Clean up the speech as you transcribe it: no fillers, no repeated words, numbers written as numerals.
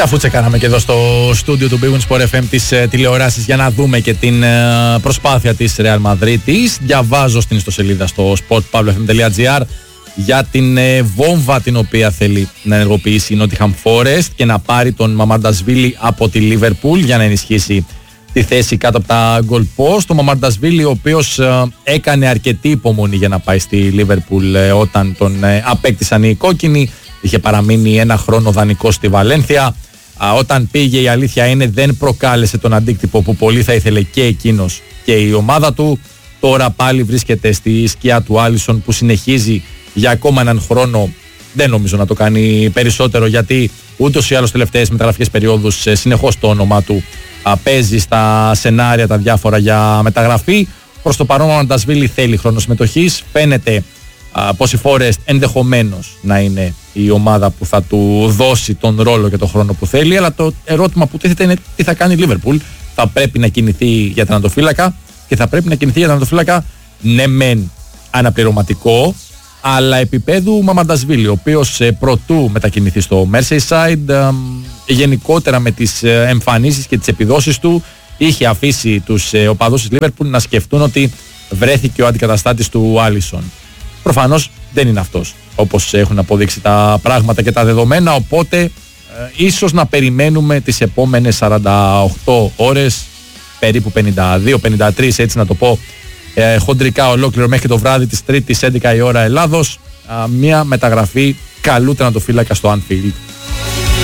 Και αφού τσεκάναμε και εδώ στο στούντιο του Big Win Sport FM τις τηλεοράσεις για να δούμε και την προσπάθεια της Real Madridis, διαβάζω στην ιστοσελίδα στο sportpavlofm.gr για την βόμβα την οποία θέλει να ενεργοποιήσει η Nottingham Forest και να πάρει τον Μαμαρντασβίλη από τη Liverpool για να ενισχύσει τη θέση κάτω από τα goal post. Ο Μαμαρντασβίλη, ο οποίος έκανε αρκετή υπομονή για να πάει στη Liverpool όταν τον απέκτησαν οι κόκκινοι, είχε παραμείνει ένα χρόνο δανεικός στη Βαλένθια. Όταν πήγε, η αλήθεια είναι, δεν προκάλεσε τον αντίκτυπο που πολύ θα ήθελε και εκείνος και η ομάδα του. Τώρα πάλι βρίσκεται στη σκιά του Άλισον, που συνεχίζει για ακόμα έναν χρόνο. Δεν νομίζω να το κάνει περισσότερο, γιατί ούτως ή άλλως τελευταίες μεταγραφικές περιόδους συνεχώς το όνομά του παίζει στα σενάρια τα διάφορα για μεταγραφή. Προς το παρόν ο Μαμαρντασβίλη θέλει χρόνο συμμετοχής. Φαίνεται πως η Forest ενδεχομένως να είναι η ομάδα που θα του δώσει τον ρόλο και τον χρόνο που θέλει, αλλά το ερώτημα που τίθεται είναι τι θα κάνει η Liverpool. Θα πρέπει να κινηθεί για τερματοφύλακα και θα πρέπει να κινηθεί για τερματοφύλακα ναι μεν αναπληρωματικό, αλλά επίπεδου Μαμαρντασβίλη, ο οποίος προτού μετακινηθεί στο Merseyside, γενικότερα με τις εμφανίσεις και τις επιδόσεις του, είχε αφήσει τους οπαδούς της Liverpool να σκεφτούν ότι βρέθηκε ο αντικαταστάτης του Άλισον. Προφανώς δεν είναι αυτός, όπως έχουν αποδείξει τα πράγματα και τα δεδομένα, οπότε ίσως να περιμένουμε τις επόμενες 48 ώρες, περίπου 52-53, έτσι να το πω χοντρικά ολόκληρο, μέχρι το βράδυ της Τρίτης 11 η ώρα Ελλάδος, μια μεταγραφή καλού τερματοφύλακα στο Anfield.